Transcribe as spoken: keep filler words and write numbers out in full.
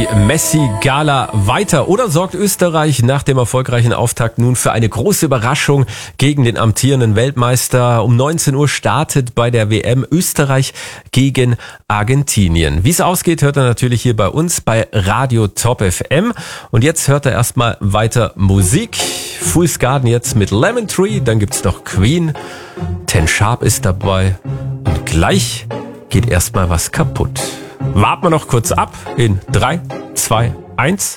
die Messi-Gala weiter oder sorgt Österreich nach dem erfolgreichen Auftakt nun für eine große Überraschung gegen den amtierenden Weltmeister? Um neunzehn Uhr startet bei der W M Österreich gegen Argentinien. Wie es ausgeht, hört er natürlich hier bei uns bei Radio Top F M. Und jetzt hört er erstmal weiter Musik. Fool's Garden jetzt mit Lemon Tree, dann gibt's noch Queen, Ten Sharp ist dabei und gleich geht erstmal was kaputt. Warten wir noch kurz ab in drei, zwei, eins.